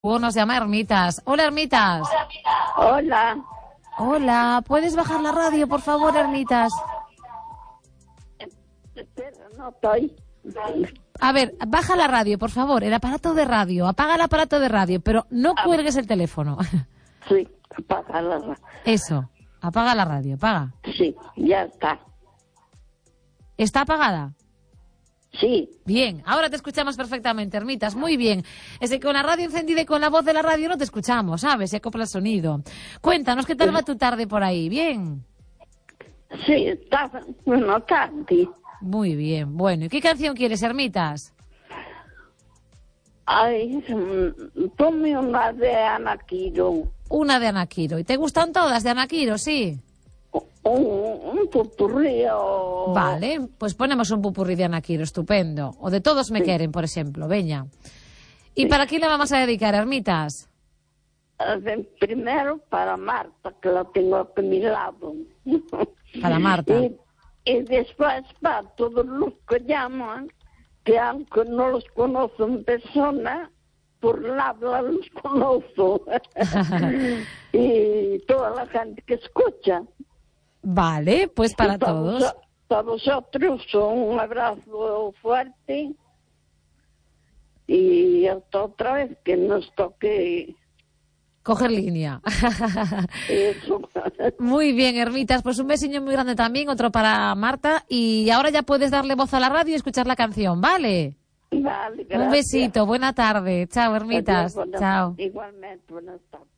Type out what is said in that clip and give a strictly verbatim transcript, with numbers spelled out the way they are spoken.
Nos llama Hermitas. Hola, Hermitas. Hola. Hola, ¿puedes bajar la radio, por favor, Hermitas? Espera, no estoy. A ver, baja la radio, por favor, el aparato de radio. Apaga el aparato de radio, pero no cuelgues el teléfono. Sí, apaga la radio. Eso, apaga la radio, apaga. Sí, ya está. ¿Está apagada? Sí. Bien, ahora te escuchamos perfectamente, Hermitas, muy bien. Es que con la radio encendida y con la voz de la radio no te escuchamos, ¿sabes? Se acopla el sonido. Cuéntanos, ¿qué tal va tu tarde por ahí? ¿Bien? Sí, está bueno, tarde. Muy bien, bueno. ¿Y qué canción quieres, Hermitas? Ay, ponme una de Ana Quiro. Una de Ana Quiro. ¿Y te gustan todas de Ana Quiro, sí? Un, un popurrí o... Vale, pues ponemos un pupurrí de Ana Quiro, estupendo. O de Todos me Sí. quieren, por ejemplo, veña. ¿Y Sí. para quién le vamos a dedicar, Hermitas? Eh, Primero para Marta, que la tengo aquí a mi lado. Para Marta. Y, y después para todos los que llaman, que aunque no los conozco en persona, por la habla los conozco. Y toda la gente que escucha. Vale, pues para Y para todos. vos- Para vosotros un abrazo fuerte y hasta otra vez que nos toque Coger línea. eso. Muy bien, Hermitas, pues un besiño muy grande también, otro para Marta. Y ahora ya puedes darle voz a la radio y escuchar la canción, ¿vale? Vale, gracias. Un besito, buena tarde. Chao, Hermitas. Adiós, buenas- Chao. Igualmente, buenas tardes.